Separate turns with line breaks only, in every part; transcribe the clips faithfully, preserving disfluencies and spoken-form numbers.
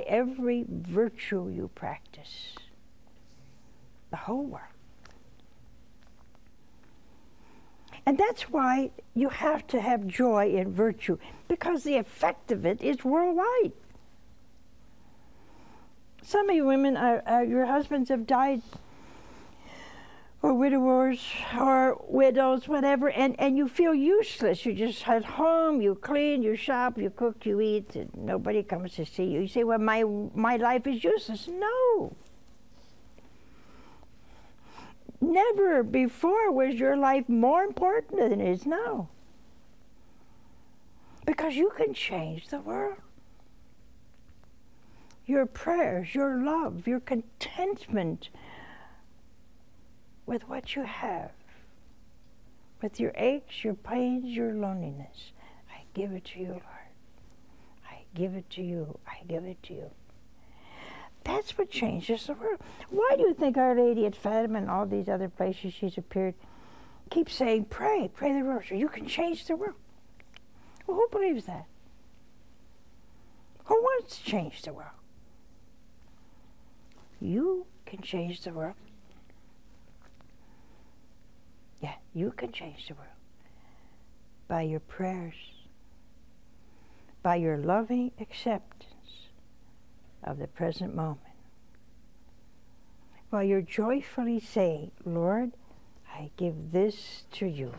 every virtue you practice. The whole world. And that's why you have to have joy in virtue, because the effect of it is worldwide. Some of you women, are, are, your husbands have died, or widowers, or widows, whatever, and, and you feel useless. You just at home, you clean, you shop, you cook, you eat, and nobody comes to see you. You say, well, my, my life is useless. No. Never before was your life more important than it is now. Because you can change the world. Your prayers, your love, your contentment with what you have, with your aches, your pains, your loneliness. I give it to you, Lord. I give it to you. I give it to you. That's what changes the world. Why do you think Our Lady at Fatima and all these other places she's appeared keep saying, pray, pray the rosary. You can change the world. Well, who believes that? Who wants to change the world? You can change the world. Yeah, you can change the world by your prayers, by your loving acceptance of the present moment, while you're joyfully saying, Lord, I give this to you.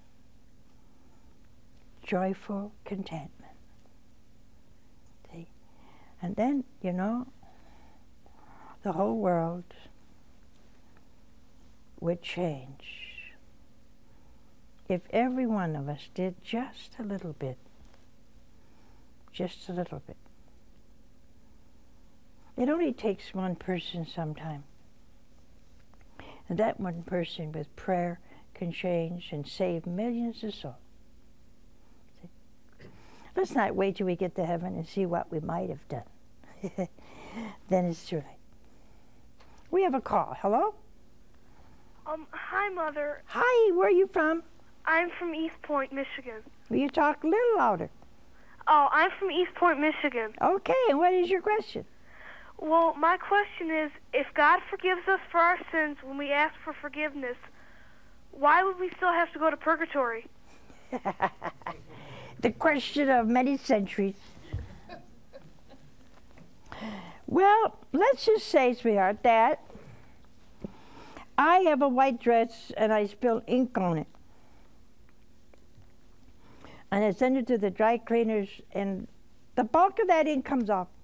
Joyful contentment. See? And then, you know, the whole world would change if every one of us did just a little bit. Just a little bit. It only takes one person sometime. And that one person with prayer can change and save millions of souls. See? Let's not wait till we get to heaven and see what we might have done. Then it's too late. We have a call. Hello?
Um, hi, Mother.
Hi, where are you from?
I'm from East Point, Michigan.
Will you talk a little louder?
Oh, I'm from East Point, Michigan.
Okay, and what is your question?
Well, my question is, if God forgives us for our sins when we ask for forgiveness, why would we still have to go to purgatory?
The question of many centuries. Well, let's just say, sweetheart, that I have a white dress and I spill ink on it. And I send it to the dry cleaners, and the bulk of that ink comes off.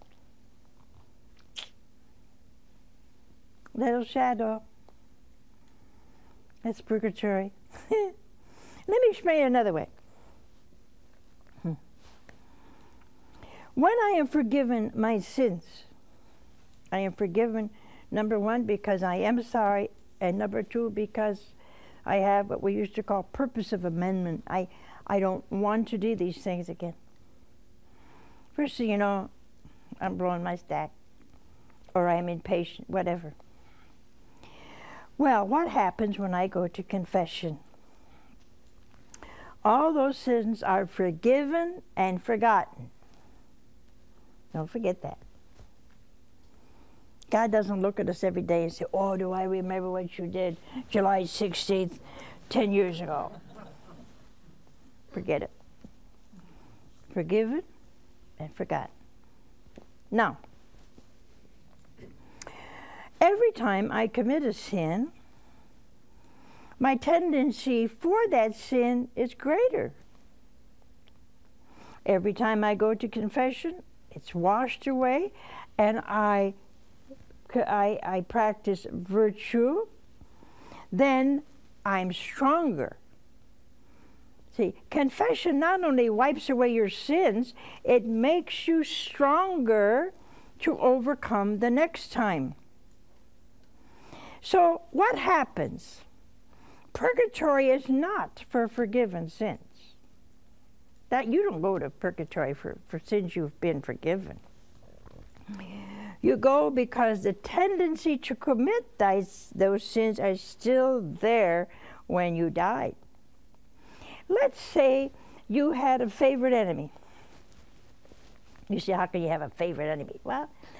Little shadow. That's purgatory. Let me explain it another way. Hmm. When I am forgiven my sins, I am forgiven, number one, because I am sorry, and number two, because I have what we used to call purpose of amendment. I, I don't want to do these things again. First thing you know, I'm blowing my stack, or I'm impatient, whatever. Well, what happens when I go to confession? All those sins are forgiven and forgotten. Don't forget that. God doesn't look at us every day and say, oh, do I remember what you did July sixteenth, ten years ago? Forget it. Forgiven and forgotten. Now, every time I commit a sin, my tendency for that sin is greater. Every time I go to confession, it's washed away, and I, I, I practice virtue, then I'm stronger. See, confession not only wipes away your sins, it makes you stronger to overcome the next time. So what happens? Purgatory is not for forgiven sins. That you don't go to purgatory for, for sins you've been forgiven. You go because the tendency to commit those, those sins are still there when you died. Let's say you had a favorite enemy. You say, how can you have a favorite enemy? Well,